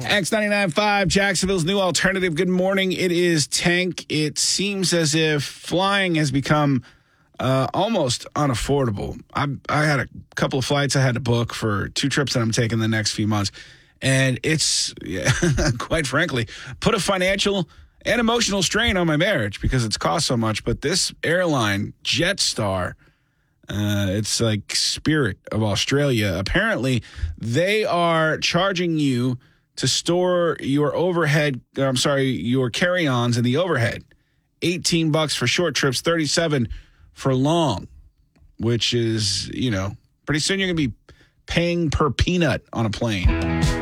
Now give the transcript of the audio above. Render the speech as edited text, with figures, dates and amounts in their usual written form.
X99.5, Jacksonville's new alternative. Good morning. It is Tank. It seems as if flying has become almost unaffordable. I had a couple of flights I had to book for 2 trips that I'm taking the next few months. And it's, quite frankly, put a financial and emotional strain on my marriage because it's cost so much. But this airline, Jetstar, it's like Spirit of Australia. Apparently, they are charging you to store your your carry-ons in the overhead. $18 for short trips, $37 for long, which is, pretty soon you're going to be paying per peanut on a plane.